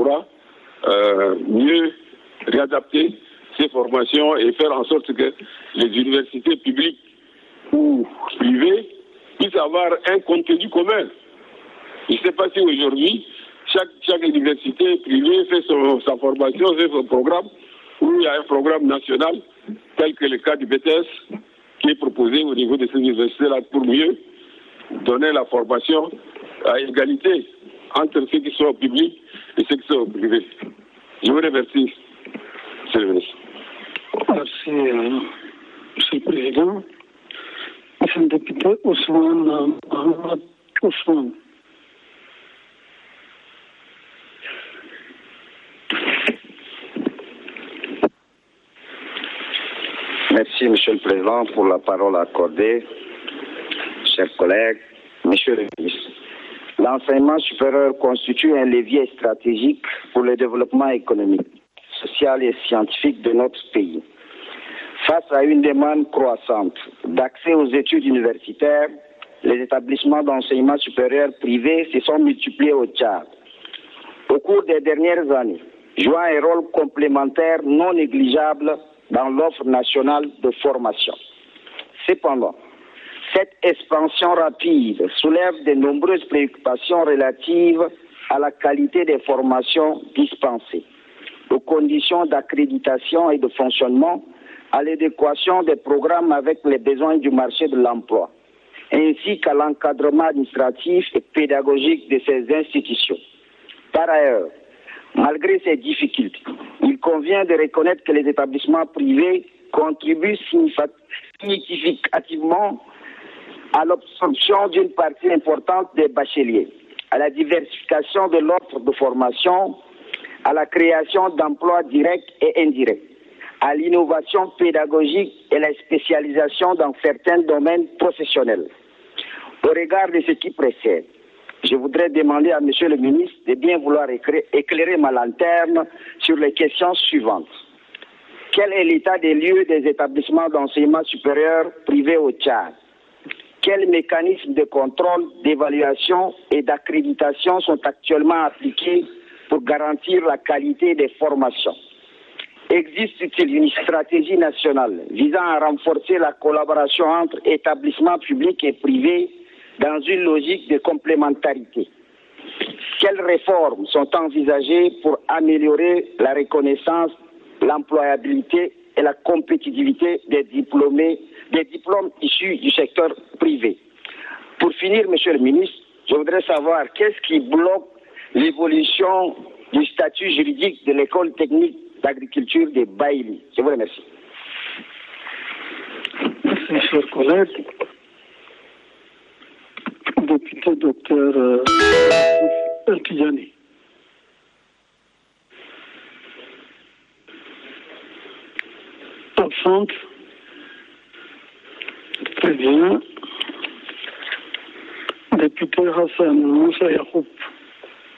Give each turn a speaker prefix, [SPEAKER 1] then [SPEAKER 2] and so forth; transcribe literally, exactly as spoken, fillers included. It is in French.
[SPEAKER 1] va euh, mieux réadapter ces formations et faire en sorte que les universités publiques ou privées puissent avoir un contenu commun. Je ne sais pas si aujourd'hui, chaque, chaque université privée fait son, sa formation, fait son programme, ou il y a un programme national, tel que le cas du B T S, qui est proposé au niveau de ces universités-là pour mieux donner la formation à égalité entre ceux qui sont au public et ceux qui sont au privé. Je vous remercie, monsieur le ministre.
[SPEAKER 2] Merci, euh, monsieur le Président. Monsieur le député Ousmane Mohamed Ousmane.
[SPEAKER 3] Merci, Monsieur le Président, pour la parole accordée. Chers collègues, Monsieur le ministre, l'enseignement supérieur constitue un levier stratégique pour le développement économique, social et scientifique de notre pays. Face à une demande croissante d'accès aux études universitaires, les établissements d'enseignement supérieur privés se sont multipliés au Tchad. Au cours des dernières années, jouant un rôle complémentaire non négligeable dans l'offre nationale de formation. Cependant, cette expansion rapide soulève de nombreuses préoccupations relatives à la qualité des formations dispensées, aux conditions d'accréditation et de fonctionnement, à l'adéquation des programmes avec les besoins du marché de l'emploi, ainsi qu'à l'encadrement administratif et pédagogique de ces institutions. Par ailleurs, malgré ces difficultés, il convient de reconnaître que les établissements privés contribuent significativement à l'obtention d'une partie importante des bacheliers, à la diversification de l'offre de formation, à la création d'emplois directs et indirects, à l'innovation pédagogique et la spécialisation dans certains domaines professionnels. Au regard de ce qui précède, je voudrais demander à Monsieur le ministre de bien vouloir éclairer ma lanterne sur les questions suivantes. Quel est l'état des lieux des établissements d'enseignement supérieur privés au Tchad? Quels mécanismes de contrôle, d'évaluation et d'accréditation sont actuellement appliqués pour garantir la qualité des formations? Existe-t-il une stratégie nationale visant à renforcer la collaboration entre établissements publics et privés dans une logique de complémentarité? Quelles réformes sont envisagées pour améliorer la reconnaissance, l'employabilité et la compétitivité des diplômés, des diplômes issus du secteur privé? Pour finir, Monsieur le ministre, je voudrais savoir qu'est-ce qui bloque l'évolution du statut juridique de l'école technique d'agriculture de Baïli. Je vous remercie.
[SPEAKER 2] Merci, chers collègues. Député docteur euh, Elkidjani. Absente. Très bien. Député Hassan Moussa Yacoub.